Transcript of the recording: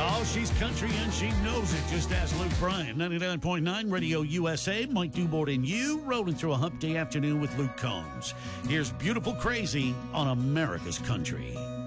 Oh, she's country and she knows it. Just ask Luke Bryan. 99.9 Radio USA. Mike Dubord and you rolling through a hump day afternoon with Luke Combs. Here's Beautiful Crazy on America's Country.